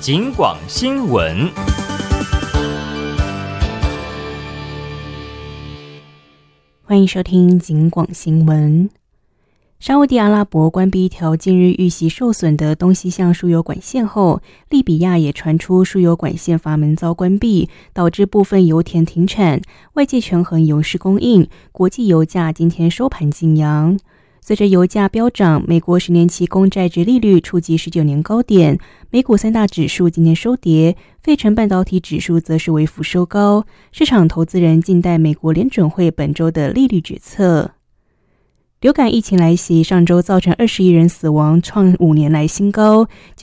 警广新闻。 欢迎收听警广新闻。沙烏地阿拉伯关闭一条近日遇袭受损的东西向输油管线后，利比亚也传出输油管线阀门遭关闭，导致部分油田停产，外界权衡油市供应，国际油价今天收盘劲扬。随着油价飙涨，美国10年期公债殖利率触及19年高点，美股三大指数今天收跌，费城半导体指数则是微幅收高，市场投资人静待美国联准会本周的利率决策。流感疫情来袭，上周造成21人死亡，创5年来新高。